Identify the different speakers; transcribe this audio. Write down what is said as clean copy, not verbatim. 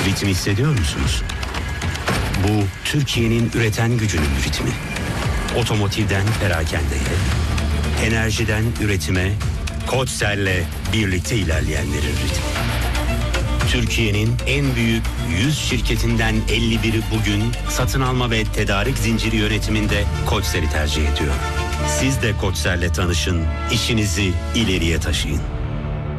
Speaker 1: Ritmi hissediyor musunuz? Bu Türkiye'nin üreten gücünün ritmi. Otomotivden perakendeye, enerjiden üretime, Koçser'le birlikte ilerleyenlerin ritmi. Türkiye'nin en büyük 100 şirketinden 51'i bugün satın alma ve tedarik zinciri yönetiminde Koçser'i tercih ediyor. Siz de Koçser'le tanışın, işinizi ileriye taşıyın.